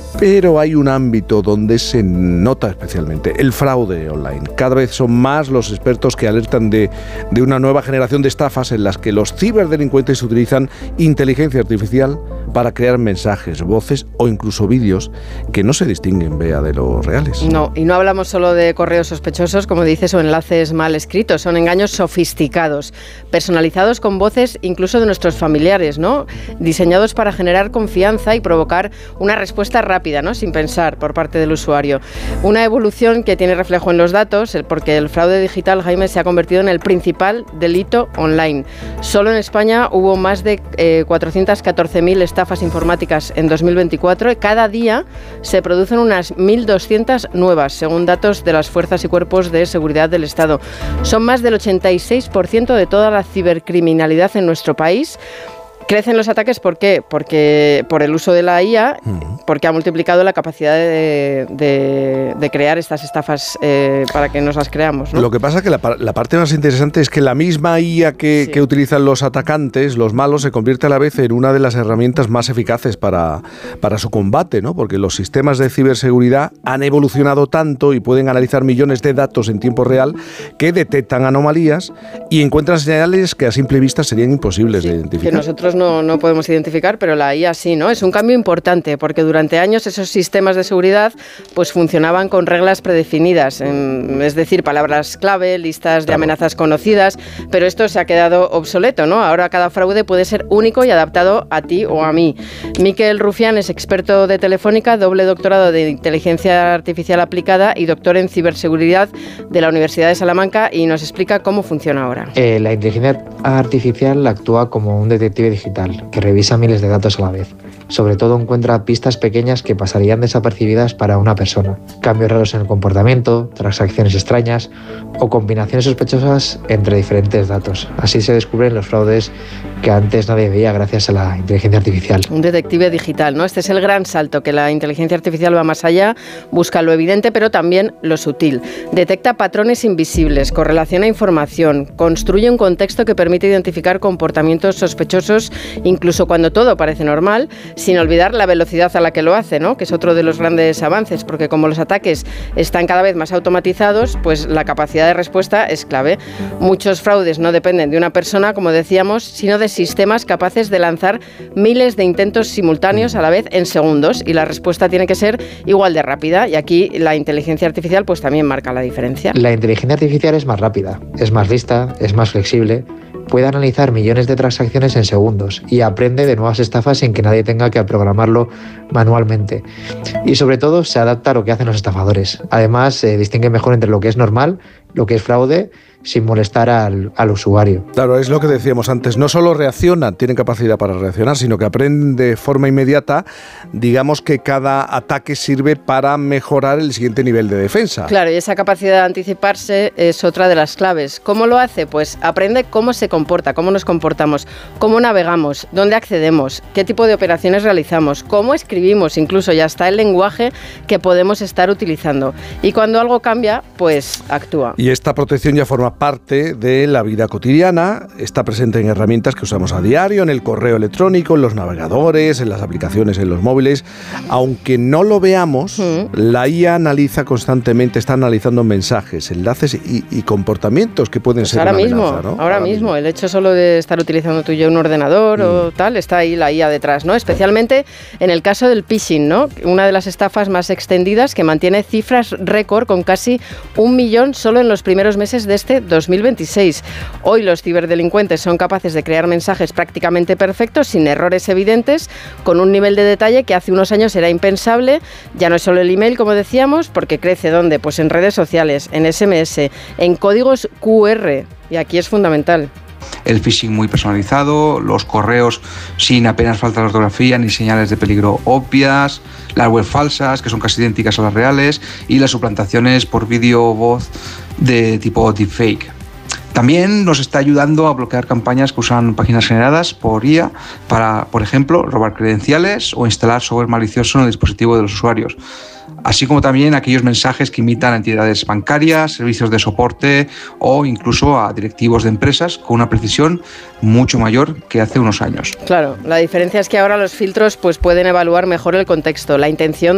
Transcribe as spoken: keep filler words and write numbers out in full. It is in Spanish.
Pero hay un ámbito donde se nota especialmente el fraude online. Cada vez son más los expertos que alertan de, de una nueva generación de estafas en las que los ciberdelincuentes utilizan inteligencia artificial para crear mensajes, voces o incluso vídeos que no se distinguen, Bea, de los reales. No, y no hablamos solo de correos sospechosos, como dices, o enlaces mal escritos. Son engaños sofisticados, personalizados con voces incluso de nuestros familiares, ¿no? Diseñados para generar confianza y provocar una respuesta rápida, ¿no? Sin pensar, por parte del usuario. Una evolución que tiene reflejo en los datos, porque el fraude digital, Jaime, se ha convertido en el principal delito online. Solo en España hubo más de eh, cuatrocientas catorce mil estafas informáticas en dos mil veinticuatro y cada día se producen unas mil doscientas nuevas, según datos de las fuerzas y cuerpos de seguridad del Estado. Son más del ochenta y seis por ciento de toda la cibercriminalidad en nuestro país. Crecen los ataques, ¿por qué? Porque por el uso de la I A, porque ha multiplicado la capacidad de, de, de crear estas estafas eh, para que nos las creamos, ¿no? Lo que pasa es que la, la parte más interesante es que la misma I A que, sí. que utilizan los atacantes, los malos, se convierte a la vez en una de las herramientas más eficaces para, para su combate, ¿no? Porque los sistemas de ciberseguridad han evolucionado tanto y pueden analizar millones de datos en tiempo real que detectan anomalías y encuentran señales que a simple vista serían imposibles sí, de identificar. Que nosotros No, no podemos identificar, pero la I A sí, ¿no? Es un cambio importante porque durante años esos sistemas de seguridad pues funcionaban con reglas predefinidas, en, es decir, palabras clave, listas de claro. amenazas conocidas, pero esto se ha quedado obsoleto, ¿no? Ahora cada fraude puede ser único y adaptado a ti o a mí. Miquel Rufián es experto de Telefónica, doble doctorado de Inteligencia Artificial Aplicada y doctor en Ciberseguridad de la Universidad de Salamanca y nos explica cómo funciona ahora. Eh, la inteligencia artificial actúa como un detective digital que revisa miles de datos a la vez. Sobre todo encuentra pistas pequeñas que pasarían desapercibidas para una persona. Cambios raros en el comportamiento, transacciones extrañas o combinaciones sospechosas entre diferentes datos. Así se descubren los fraudes que antes nadie veía gracias a la inteligencia artificial. Un detective digital, ¿no? Este es el gran salto, que la inteligencia artificial va más allá, busca lo evidente pero también lo sutil. Detecta patrones invisibles, correlaciona información, construye un contexto que permite identificar comportamientos sospechosos incluso cuando todo parece normal, sin olvidar la velocidad a la que lo hace, ¿no? Que es otro de los grandes avances, porque como los ataques están cada vez más automatizados, pues la capacidad de respuesta es clave. Muchos fraudes no dependen de una persona, como decíamos, sino de sistemas capaces de lanzar miles de intentos simultáneos a la vez en segundos, y la respuesta tiene que ser igual de rápida, y aquí la inteligencia artificial pues también marca la diferencia. La inteligencia artificial es más rápida, es más lista, es más flexible, puede analizar millones de transacciones en segundos y aprende de nuevas estafas sin que nadie tenga que programarlo manualmente. Y sobre todo se adapta a lo que hacen los estafadores. Además, se distingue mejor entre lo que es normal, lo que es fraude, sin molestar al, al usuario. Claro, es lo que decíamos antes, no solo reaccionan, tienen capacidad para reaccionar, sino que aprenden de forma inmediata. Digamos que cada ataque sirve para mejorar el siguiente nivel de defensa. Claro, y esa capacidad de anticiparse es otra de las claves. ¿Cómo lo hace? Pues aprende cómo se comporta, cómo nos comportamos, cómo navegamos, dónde accedemos, qué tipo de operaciones realizamos, cómo escribimos, incluso ya está el lenguaje que podemos estar utilizando. Y cuando algo cambia, pues actúa. Y esta protección ya forma parte de la vida cotidiana, está presente en herramientas que usamos a diario, en el correo electrónico, en los navegadores, en las aplicaciones, en los móviles. Aunque no lo veamos, mm. la I A analiza constantemente, está analizando mensajes, enlaces y, y comportamientos que pueden pues ser ahora una mismo, amenaza, ¿no? Ahora, ahora mismo, el hecho solo de estar utilizando tú y yo un ordenador mm. o tal, está ahí la I A detrás, ¿no? Especialmente en el caso del phishing, ¿no? Una de las estafas más extendidas que mantiene cifras récord con casi un millón solo en los primeros meses de este dos mil veintiséis. Hoy los ciberdelincuentes son capaces de crear mensajes prácticamente perfectos, sin errores evidentes, con un nivel de detalle que hace unos años era impensable. Ya no es solo el email, como decíamos, porque crece ¿dónde? Pues en redes sociales, en ese eme ese, en códigos cu erre, y aquí es fundamental. El phishing muy personalizado, los correos sin apenas falta de ortografía ni señales de peligro obvias, las webs falsas que son casi idénticas a las reales y las suplantaciones por vídeo o voz de tipo deepfake. También nos está ayudando a bloquear campañas que usan páginas generadas por I A para, por ejemplo, robar credenciales o instalar software malicioso en el dispositivo de los usuarios. Así como también aquellos mensajes que imitan a entidades bancarias, servicios de soporte o incluso a directivos de empresas con una precisión mucho mayor que hace unos años. Claro, la diferencia es que ahora los filtros pues, pueden evaluar mejor el contexto, la intención